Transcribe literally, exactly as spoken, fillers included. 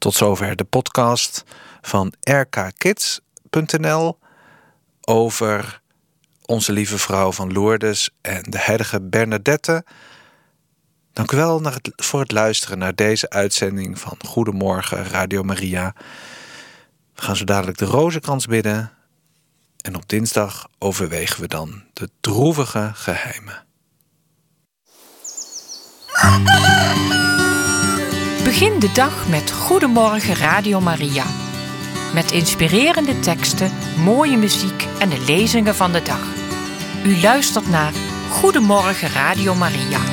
Tot zover de podcast van r k kids punt n l over Onze Lieve Vrouw van Lourdes en de heilige Bernadette. Dank u wel voor het luisteren naar deze uitzending van Goedemorgen Radio Maria. We gaan zo dadelijk de rozenkrans bidden. En op dinsdag overwegen we dan de droevige geheimen. Begin de dag met Goedemorgen Radio Maria. Met inspirerende teksten, mooie muziek en de lezingen van de dag. U luistert naar Goedemorgen Radio Maria.